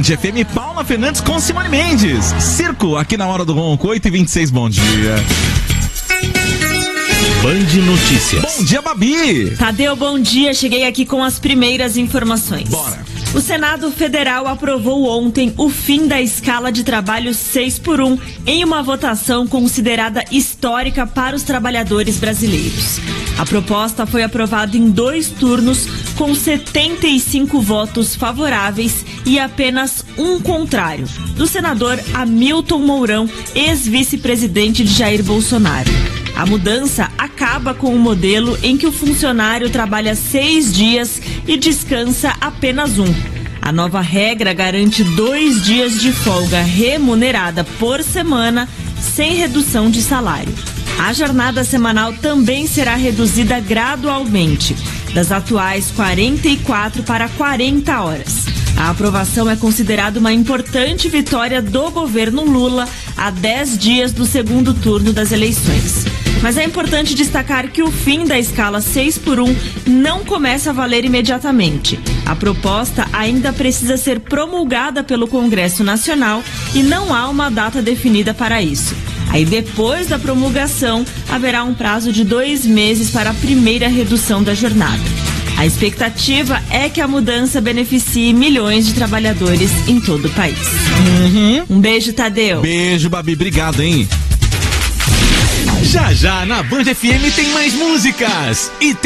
FM, Paula Fernandes com Simone Mendes. Circo, aqui na Hora do Ronco, 8h26, bom dia. Band Notícias. Bom dia, Babi. Tadeu, bom dia. Cheguei aqui com as primeiras informações. Bora. O Senado Federal aprovou ontem o fim da escala de trabalho 6x1 em uma votação considerada histórica para os trabalhadores brasileiros. A proposta foi aprovada em 2 turnos, com 75 votos favoráveis e apenas um contrário, do senador Hamilton Mourão, ex-vice-presidente de Jair Bolsonaro. A mudança acaba com o modelo em que o funcionário trabalha 6 dias e descansa apenas 1. A nova regra garante 2 dias de folga remunerada por semana, sem redução de salário. A jornada semanal também será reduzida gradualmente, das atuais 44 para 40 horas. A aprovação é considerada uma importante vitória do governo Lula a 10 dias do segundo turno das eleições. Mas é importante destacar que o fim da escala 6x1 não começa a valer imediatamente. A proposta ainda precisa ser promulgada pelo Congresso Nacional e não há uma data definida para isso. Aí, depois da promulgação, haverá um prazo de 2 meses para a primeira redução da jornada. A expectativa é que a mudança beneficie milhões de trabalhadores em todo o país. Um beijo, Tadeu. Beijo, Babi. Obrigado, hein? Já já na Band FM tem mais músicas e tem